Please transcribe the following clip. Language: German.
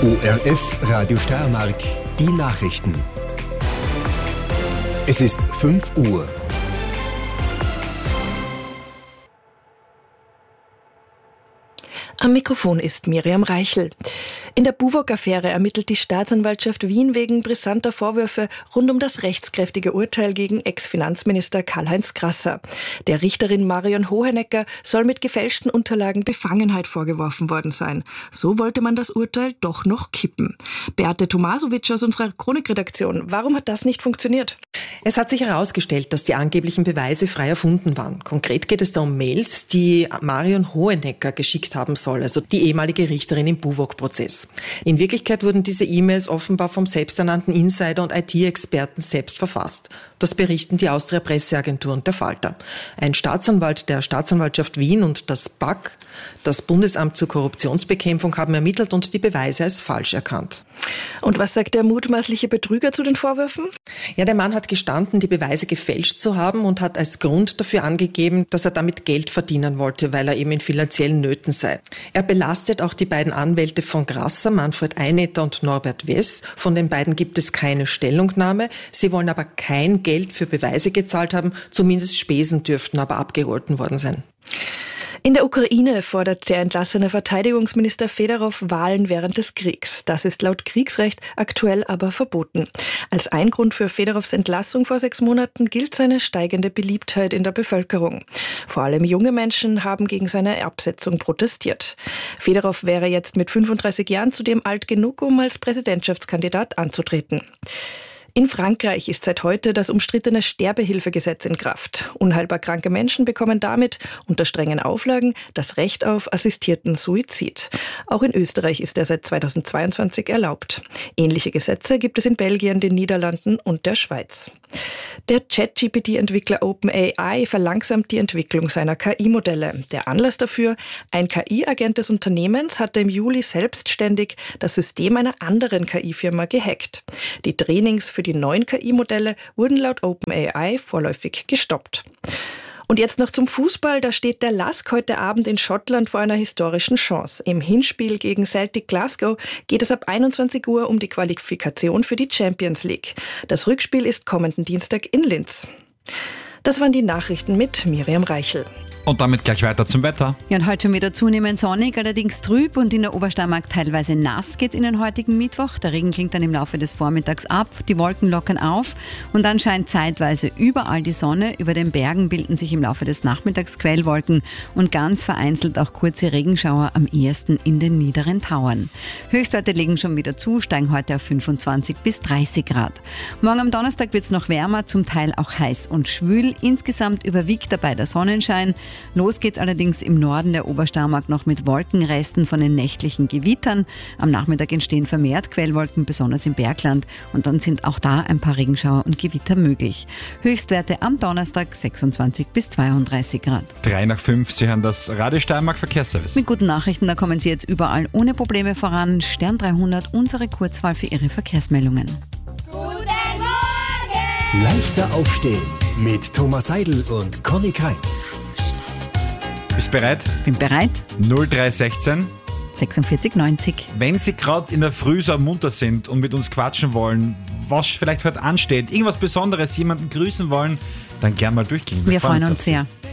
ORF Radio Steiermark, die Nachrichten. Es ist 5 Uhr. Am Mikrofon ist Miriam Reichel. In der Buwog-Affäre ermittelt die Staatsanwaltschaft Wien wegen brisanter Vorwürfe rund um das rechtskräftige Urteil gegen Ex-Finanzminister Karl-Heinz Grasser. Der Richterin Marion Hohenecker soll mit gefälschten Unterlagen Befangenheit vorgeworfen worden sein. So wollte man das Urteil doch noch kippen. Beate Tomasowitsch aus unserer Chronikredaktion. Warum hat das nicht funktioniert? Es hat sich herausgestellt, dass die angeblichen Beweise frei erfunden waren. Konkret geht es da um Mails, die Marion Hohenecker geschickt haben soll, also die ehemalige Richterin im Buwog-Prozess. In Wirklichkeit wurden diese E-Mails offenbar vom selbsternannten Insider und IT-Experten selbst verfasst. Das berichten die Austria Presseagentur und der Falter. Ein Staatsanwalt der Staatsanwaltschaft Wien und das BAK, das Bundesamt zur Korruptionsbekämpfung, haben ermittelt und die Beweise als falsch erkannt. Und was sagt der mutmaßliche Betrüger zu den Vorwürfen? Ja, der Mann hat gestanden, die Beweise gefälscht zu haben und hat als Grund dafür angegeben, dass er damit Geld verdienen wollte, weil er eben in finanziellen Nöten sei. Er belastet auch die beiden Anwälte von Grasser, Manfred Einetter und Norbert Wess. Von den beiden gibt es keine Stellungnahme. Sie wollen aber kein Geld für Beweise gezahlt haben, zumindest Spesen dürften aber abgegolten worden sein. In der Ukraine fordert der entlassene Verteidigungsminister Fedorov Wahlen während des Kriegs. Das ist laut Kriegsrecht aktuell aber verboten. Als ein Grund für Fedorovs Entlassung vor 6 Monaten gilt seine steigende Beliebtheit in der Bevölkerung. Vor allem junge Menschen haben gegen seine Absetzung protestiert. Fedorov wäre jetzt mit 35 Jahren zudem alt genug, um als Präsidentschaftskandidat anzutreten. In Frankreich ist seit heute das umstrittene Sterbehilfegesetz in Kraft. Unheilbar kranke Menschen bekommen damit unter strengen Auflagen das Recht auf assistierten Suizid. Auch in Österreich ist er seit 2022 erlaubt. Ähnliche Gesetze gibt es in Belgien, den Niederlanden und der Schweiz. Der ChatGPT-Entwickler OpenAI verlangsamt die Entwicklung seiner KI-Modelle. Der Anlass dafür: ein KI-Agent des Unternehmens hatte im Juli selbstständig das System einer anderen KI-Firma gehackt. Die Trainings für die neuen KI-Modelle wurden laut OpenAI vorläufig gestoppt. Und jetzt noch zum Fußball. Da steht der LASK heute Abend in Schottland vor einer historischen Chance. Im Hinspiel gegen Celtic Glasgow geht es ab 21 Uhr um die Qualifikation für die Champions League. Das Rückspiel ist kommenden Dienstag in Linz. Das waren die Nachrichten mit Miriam Reichel. Und damit gleich weiter zum Wetter. Ja, und heute schon wieder zunehmend sonnig, allerdings trüb und in der Obersteiermark teilweise nass geht's in den heutigen Mittwoch. Der Regen klingt dann im Laufe des Vormittags ab, die Wolken lockern auf und dann scheint zeitweise überall die Sonne. Über den Bergen bilden sich im Laufe des Nachmittags Quellwolken und ganz vereinzelt auch kurze Regenschauer, am ehesten in den niederen Tauern. Höchstwerte legen schon wieder zu, steigen heute auf 25 bis 30 Grad. Morgen am Donnerstag wird's noch wärmer, zum Teil auch heiß und schwül. Insgesamt überwiegt dabei der Sonnenschein. Los geht's allerdings im Norden der Obersteiermark noch mit Wolkenresten von den nächtlichen Gewittern. Am Nachmittag entstehen vermehrt Quellwolken, besonders im Bergland. Und dann sind auch da ein paar Regenschauer und Gewitter möglich. Höchstwerte am Donnerstag 26 bis 32 Grad. 3 nach 5, Sie hören das Radio Steiermark Verkehrsservice. Mit guten Nachrichten, da kommen Sie jetzt überall ohne Probleme voran. Stern 300, unsere Kurzwahl für Ihre Verkehrsmeldungen. Guten Morgen! Leichter aufstehen mit Thomas Seidel und Conny Kreitz. Bist bereit? Bin bereit. 0316. 4690. Wenn Sie gerade in der Früh so munter sind und mit uns quatschen wollen, was vielleicht heute ansteht, irgendwas Besonderes, jemanden grüßen wollen, dann gern mal durchklingen. Wir freuen uns auf Sie. sehr.